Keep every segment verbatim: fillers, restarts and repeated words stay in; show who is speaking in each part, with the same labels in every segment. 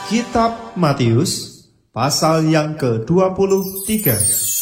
Speaker 1: Kitab Matius, pasal yang ke dua puluh tiga.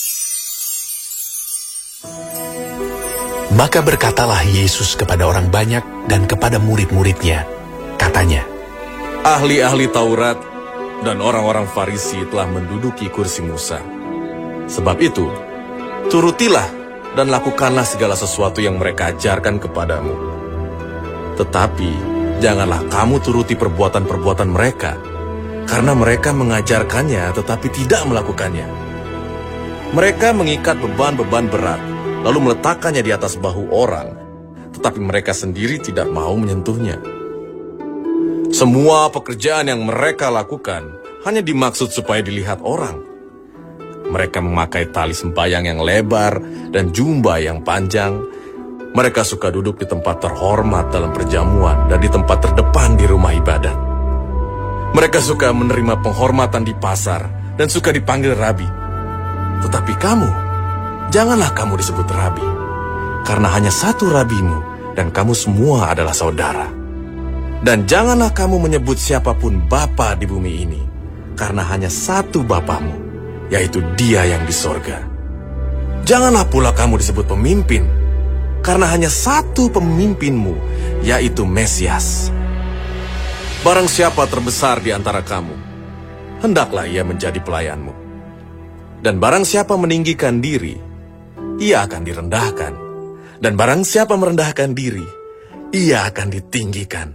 Speaker 2: Maka berkatalah Yesus kepada orang banyak dan kepada murid-muridnya. Katanya,
Speaker 3: ahli-ahli Taurat dan orang-orang Farisi telah menduduki kursi Musa. Sebab itu, turutilah dan lakukanlah segala sesuatu yang mereka ajarkan kepadamu. Tetapi, janganlah kamu turuti perbuatan-perbuatan mereka, karena mereka mengajarkannya tetapi tidak melakukannya. Mereka mengikat beban-beban berat, lalu meletakkannya di atas bahu orang, tetapi mereka sendiri tidak mau menyentuhnya. Semua pekerjaan yang mereka lakukan hanya dimaksud supaya dilihat orang. Mereka memakai tali sembayang yang lebar dan jubah yang panjang. Mereka suka duduk di tempat terhormat dalam perjamuan dan di tempat terdepan di rumah ibadat. Mereka suka menerima penghormatan di pasar dan suka dipanggil rabi. Tetapi kamu, janganlah kamu disebut rabi, karena hanya satu rabimu dan kamu semua adalah saudara. Dan janganlah kamu menyebut siapapun bapa di bumi ini, karena hanya satu bapamu, yaitu Dia yang di sorga. Janganlah pula kamu disebut pemimpin, karena hanya satu pemimpinmu, yaitu Mesias. Barang siapa terbesar di antara kamu, hendaklah ia menjadi pelayanmu. Dan barang siapa meninggikan diri, ia akan direndahkan. Dan barang siapa merendahkan diri, ia akan ditinggikan.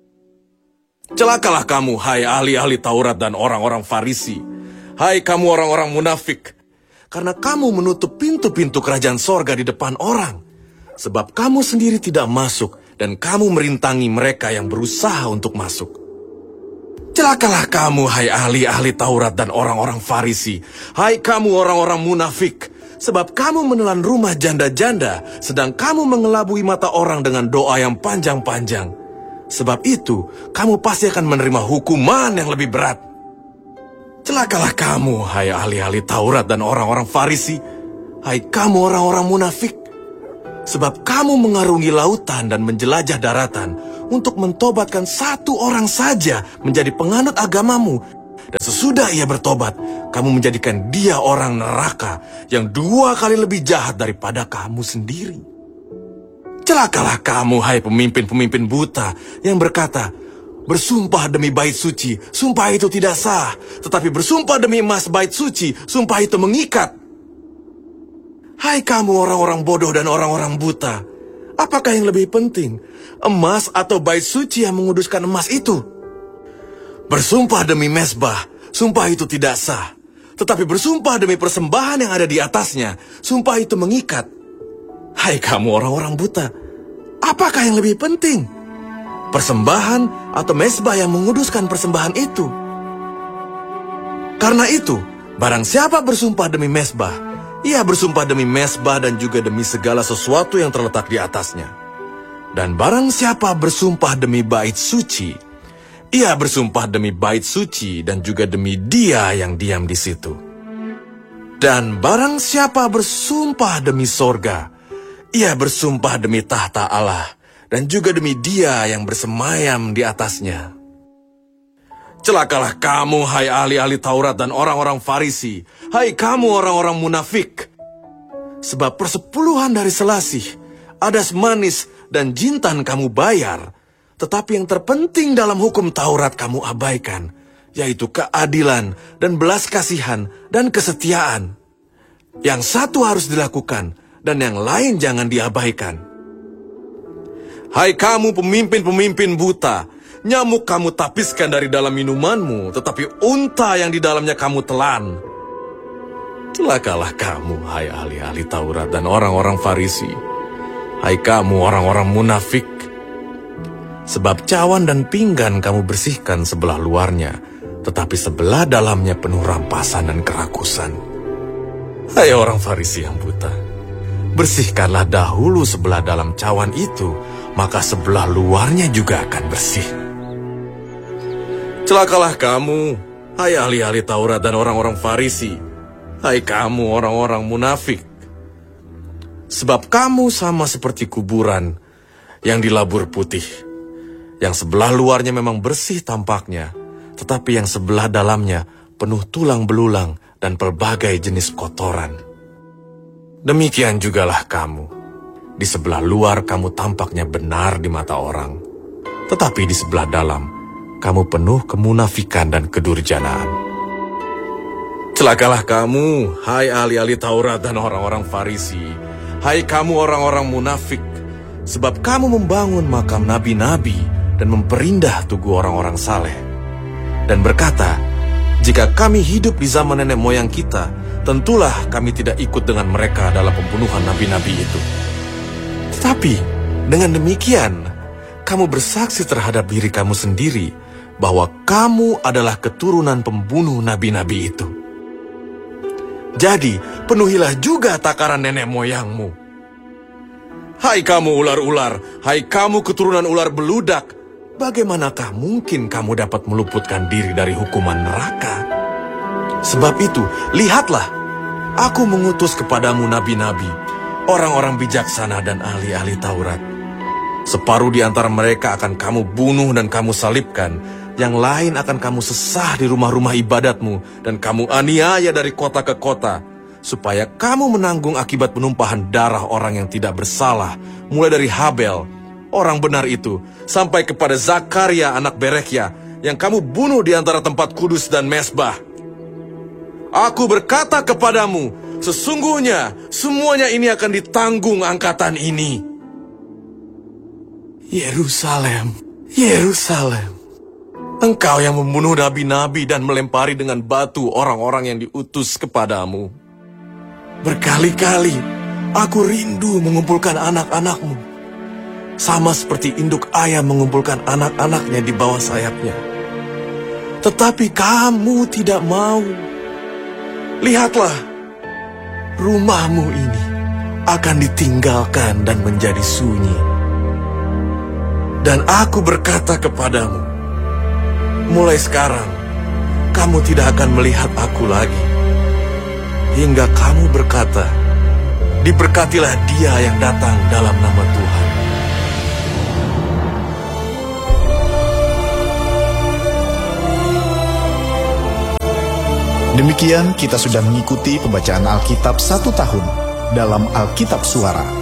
Speaker 3: Celakalah kamu, hai ahli-ahli Taurat dan orang-orang Farisi. Hai kamu orang-orang munafik, karena kamu menutup pintu-pintu kerajaan sorga di depan orang. Sebab kamu sendiri tidak masuk, dan kamu merintangi mereka yang berusaha untuk masuk. Celakalah kamu, hai ahli-ahli Taurat dan orang-orang Farisi. Hai kamu orang-orang munafik, sebab kamu menelan rumah janda-janda, sedang kamu mengelabui mata orang dengan doa yang panjang-panjang. Sebab itu, kamu pasti akan menerima hukuman yang lebih berat. Celakalah kamu, hai ahli-ahli Taurat dan orang-orang Farisi. Hai kamu orang-orang munafik, sebab kamu mengarungi lautan dan menjelajah daratan untuk mentobatkan satu orang saja menjadi penganut agamamu. Dan sesudah ia bertobat, kamu menjadikan dia orang neraka yang dua kali lebih jahat daripada kamu sendiri. Celakalah kamu, hai pemimpin-pemimpin buta yang berkata, bersumpah demi bait suci, sumpah itu tidak sah. Tetapi bersumpah demi emas bait suci, sumpah itu mengikat. Hai kamu orang-orang bodoh dan orang-orang buta, apakah yang lebih penting, emas atau bait suci yang menguduskan emas itu? Bersumpah demi mezbah, sumpah itu tidak sah. Tetapi bersumpah demi persembahan yang ada di atasnya, sumpah itu mengikat. Hai kamu orang-orang buta, apakah yang lebih penting, persembahan atau mezbah yang menguduskan persembahan itu? Karena itu, barang siapa bersumpah demi mezbah, ia bersumpah demi mezbah dan juga demi segala sesuatu yang terletak di atasnya. Dan barang siapa bersumpah demi bait suci, ia bersumpah demi bait suci dan juga demi Dia yang diam di situ. Dan barang siapa bersumpah demi sorga, ia bersumpah demi tahta Allah dan juga demi Dia yang bersemayam di atasnya. Celakalah kamu, hai ahli-ahli Taurat dan orang-orang Farisi. Hai kamu orang-orang munafik. Sebab persepuluhan dari selasih, adas manis, dan jintan kamu bayar. Tetapi yang terpenting dalam hukum Taurat kamu abaikan, yaitu keadilan dan belas kasihan dan kesetiaan. Yang satu harus dilakukan, dan yang lain jangan diabaikan. Hai kamu pemimpin-pemimpin buta, nyamuk kamu tapiskan dari dalam minumanmu, tetapi unta yang di dalamnya kamu telan. Celakalah kamu, hai ahli-ahli Taurat dan orang-orang Farisi. Hai kamu orang-orang munafik, sebab cawan dan pinggan kamu bersihkan sebelah luarnya, tetapi sebelah dalamnya penuh rampasan dan kerakusan. Hai orang Farisi yang buta, bersihkanlah dahulu sebelah dalam cawan itu, maka sebelah luarnya juga akan bersih. Celakalah kamu, hai ahli-ahli Taurat dan orang-orang Farisi. Hai kamu orang-orang munafik, sebab kamu sama seperti kuburan yang dilabur putih, yang sebelah luarnya memang bersih tampaknya, tetapi yang sebelah dalamnya penuh tulang belulang dan pelbagai jenis kotoran. Demikian jugalah kamu. Di sebelah luar kamu tampaknya benar di mata orang, tetapi di sebelah dalam kamu penuh kemunafikan dan kedurjanaan. Celakalah kamu, hai ahli-ahli Taurat dan orang-orang Farisi, hai kamu orang-orang munafik, sebab kamu membangun makam nabi-nabi dan memperindah tugu orang-orang saleh, dan berkata, jika kami hidup di zaman nenek moyang kita, tentulah kami tidak ikut dengan mereka dalam pembunuhan nabi-nabi itu. Tetapi dengan demikian, kamu bersaksi terhadap diri kamu sendiri bahwa kamu adalah keturunan pembunuh nabi-nabi itu. Jadi, penuhilah juga takaran nenek moyangmu. Hai kamu ular-ular, hai kamu keturunan ular beludak, bagaimanakah mungkin kamu dapat meluputkan diri dari hukuman neraka? Sebab itu, lihatlah, aku mengutus kepadamu nabi-nabi, orang-orang bijaksana dan ahli-ahli Taurat. Separuh di antara mereka akan kamu bunuh dan kamu salibkan, yang lain akan kamu sesah di rumah-rumah ibadatmu, dan kamu aniaya dari kota ke kota, supaya kamu menanggung akibat penumpahan darah orang yang tidak bersalah, mulai dari Habel, orang benar itu, sampai kepada Zakaria anak Berekhya, yang kamu bunuh di antara tempat kudus dan mesbah. Aku berkata kepadamu, sesungguhnya semuanya ini akan ditanggung angkatan ini. Yerusalem, Yerusalem, engkau yang membunuh nabi-nabi dan melempari dengan batu orang-orang yang diutus kepadamu. Berkali-kali aku rindu mengumpulkan anak-anakmu, sama seperti induk ayam mengumpulkan anak-anaknya di bawah sayapnya. Tetapi kamu tidak mau. Lihatlah, rumahmu ini akan ditinggalkan dan menjadi sunyi. Dan aku berkata kepadamu, mulai sekarang kamu tidak akan melihat aku lagi, hingga kamu berkata, diberkatilah dia yang datang dalam nama Tuhan.
Speaker 4: Demikian kita sudah mengikuti pembacaan Alkitab satu tahun dalam Alkitab Suara.